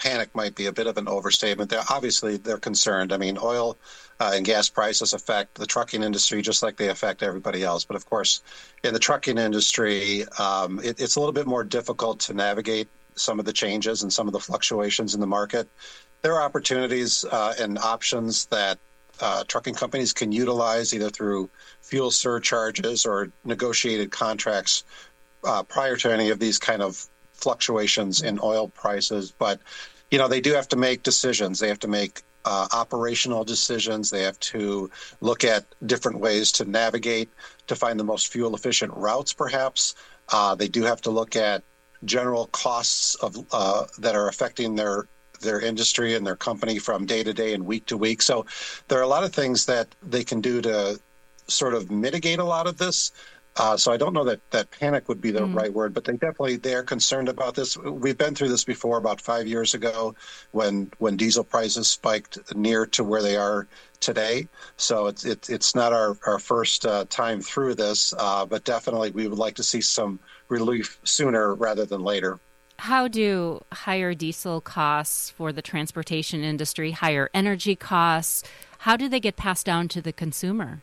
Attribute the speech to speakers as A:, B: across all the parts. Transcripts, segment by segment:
A: panic might be a bit of an overstatement. They're concerned. I mean, oil and gas prices affect the trucking industry just like they affect everybody else. But of course, in the trucking industry, it's a little bit more difficult to navigate some of the changes and some of the fluctuations in the market. There are opportunities and options that trucking companies can utilize either through fuel surcharges or negotiated contracts prior to any of these kind of fluctuations in oil prices. But, they do have to make decisions. They have to make operational decisions. They have to look at different ways to navigate, to find the most fuel efficient routes, perhaps. They do have to look at general costs of that are affecting their industry and their company from day to day and week to week. So there are a lot of things that they can do to sort of mitigate a lot of this. So I don't know that panic would be the right word, but they are concerned about this. We've been through this before about 5 years ago when diesel prices spiked near to where they are today. So it's not our first time through this, but definitely we would like to see some relief sooner rather than later.
B: How do higher diesel costs for the transportation industry, higher energy costs, how do they get passed down to the consumer?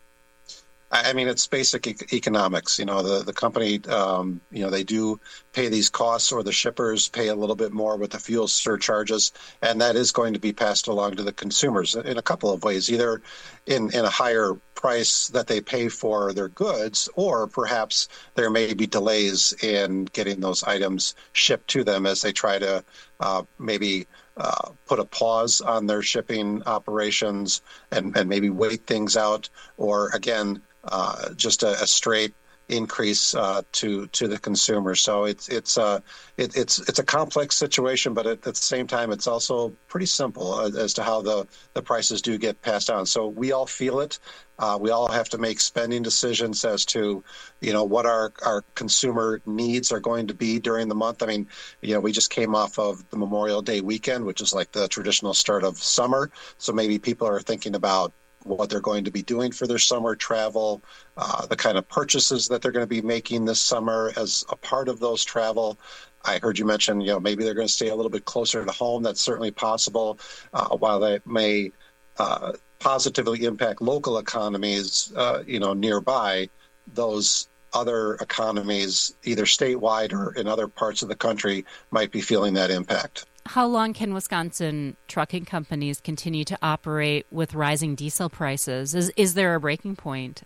A: I mean, it's basic economics. The company, they do pay these costs, or the shippers pay a little bit more with the fuel surcharges, and that is going to be passed along to the consumers in a couple of ways, either in a higher price that they pay for their goods, or perhaps there may be delays in getting those items shipped to them as they try to maybe put a pause on their shipping operations and maybe wait things out, or again, just a straight increase to the consumer. So it's a complex situation, but at the same time, it's also pretty simple as to how the prices do get passed on. So we all feel it. We all have to make spending decisions as to, what our consumer needs are going to be during the month. I mean, we just came off of the Memorial Day weekend, which is like the traditional start of summer. So maybe people are thinking about what they're going to be doing for their summer travel, the kind of purchases that they're going to be making this summer as a part of those travel. I heard you mention, maybe they're going to stay a little bit closer to home. That's certainly possible. While that may positively impact local economies, nearby, those other economies, either statewide or in other parts of the country, might be feeling that impact.
B: How long can Wisconsin trucking companies continue to operate with rising diesel prices? Is there a breaking point?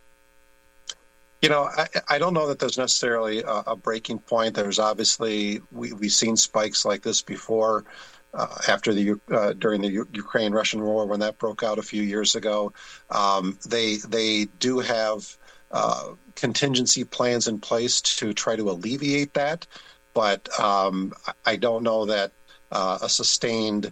A: I don't know that there's necessarily a breaking point. There's obviously, we've seen spikes like this before after during the Ukraine-Russian war when that broke out a few years ago. They do have contingency plans in place to try to alleviate that, but I don't know that a sustained,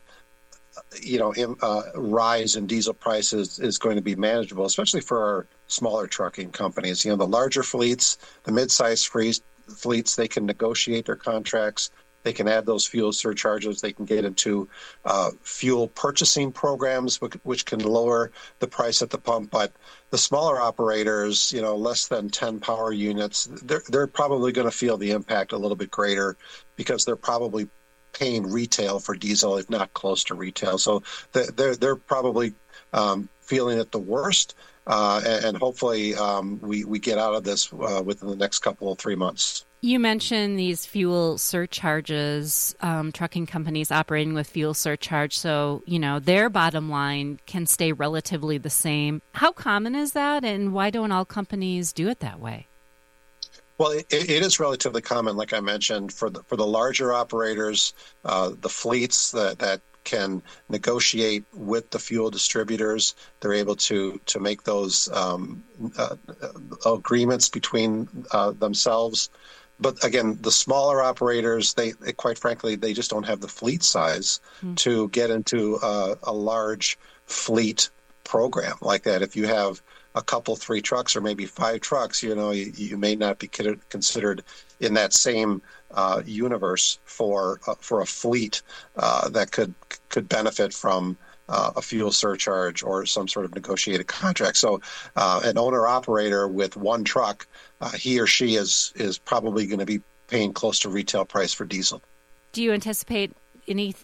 A: rise in diesel prices is going to be manageable, especially for our smaller trucking companies. The larger fleets, the mid-sized fleets, they can negotiate their contracts. They can add those fuel surcharges. They can get into fuel purchasing programs, which can lower the price at the pump. But the smaller operators, less than 10 power units, they're probably going to feel the impact a little bit greater because they're probably paying retail for diesel, if not close to retail. So they're probably feeling it the worst, and hopefully we get out of this within the next 3 months.
B: You mentioned these fuel surcharges, trucking companies operating with fuel surcharge, so their bottom line can stay relatively the same. How common is that, and why don't all companies do it that way?
A: Well, it is relatively common, like I mentioned, for the larger operators, the fleets that can negotiate with the fuel distributors. They're able to make those agreements between themselves. But again, the smaller operators, they quite frankly, they just don't have the fleet size to get into a large fleet program like that. If you have a couple, 3 trucks or maybe 5 trucks, you may not be considered in that same universe for a fleet that could benefit from a fuel surcharge or some sort of negotiated contract. So an owner-operator with 1 truck, he or she is probably going to be paying close to retail price for diesel.
B: Do you anticipate any